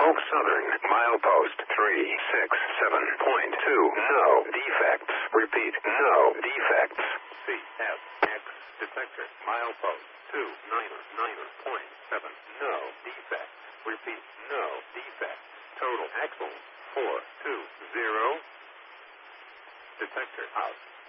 Norfolk Southern, milepost 367.2. No defects. Repeat, no defects. CSX detector, milepost 299.7. No defects. Repeat, no defects. Total axle 420. Detector out.